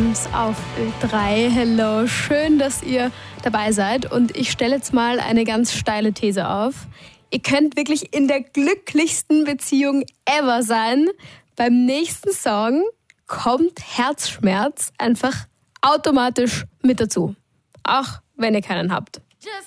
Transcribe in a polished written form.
Adams auf Ö3. Hello, schön, dass ihr dabei seid. Und ich stelle jetzt mal eine ganz steile These auf. Ihr könnt wirklich in der glücklichsten Beziehung ever sein. Beim nächsten Song kommt Herzschmerz einfach automatisch mit dazu. Auch wenn ihr keinen habt.